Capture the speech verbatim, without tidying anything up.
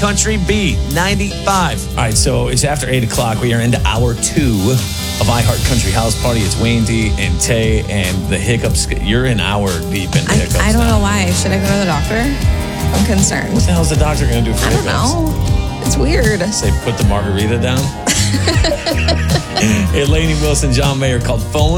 Country B ninety-five. All right, so it's after eight o'clock. We are into hour two of iHeart Country House Party. It's Wayne D and Tay and the hiccups. You're an hour deep in I, hiccups. I don't now. know why. Should I go to the doctor? I'm concerned. What the hell is the doctor going to do for I don't hiccups? know. It's weird. Say, put the margarita down. Hey, Lainey Wilson, John Mayer called Phone